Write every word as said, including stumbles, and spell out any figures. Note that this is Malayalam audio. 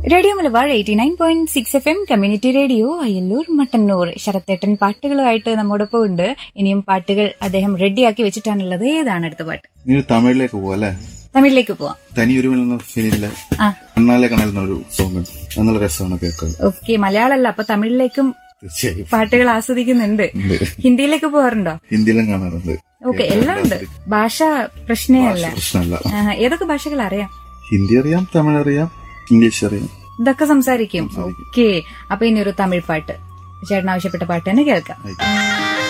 Radio Malabar eighty nine point six F M community radio Ayyallur Mattannur. ശരത്തേട്ടൻ പാട്ടുകളുമായിട്ട് നമ്മോടൊപ്പം ഉണ്ട്. ഇനിയും പാട്ടുകൾ അദ്ദേഹം റെഡിയാക്കി വെച്ചിട്ടാണുള്ളത്. ഏതാണ് അടുത്ത പാട്ട്? തമിഴിലേക്ക് പോവാ അല്ലേ? തമിഴിലേക്ക് പോവാം. തനിയൊരു ഫിലിമിലെ കണ്ണാലെ കണ്ണാലെന്നൊരു സോങ് നല്ല രസമാണ് കേൾക്കാൻ. ഓക്കെ, മലയാളമല്ല, അപ്പൊ തമിഴിലേക്കും പാട്ടുകൾ ആസ്വദിക്കുന്നുണ്ട്. ഹിന്ദിയിലേക്ക് പോകാറുണ്ടോ? ഹിന്ദിയിലും കാണാറുണ്ട്. ഓക്കെ, എല്ലാം ഉണ്ട്. ഭാഷ പ്രശ്നമല്ല. പ്രശ്നമല്ല. ഏതൊക്കെ ഭാഷകൾ അറിയാം? ഹിന്ദി അറിയാം, തമിഴ് അറിയാം, ഇംഗ്ലീഷ് അറിയാം. ഇതൊക്കെ സംസാരിക്കും. ഓക്കെ, അപ്പൊ ഇനി ഒരു തമിഴ് പാട്ട് ചേട്ടൻ ആവശ്യപ്പെട്ട പാട്ട് തന്നെ കേൾക്കാം.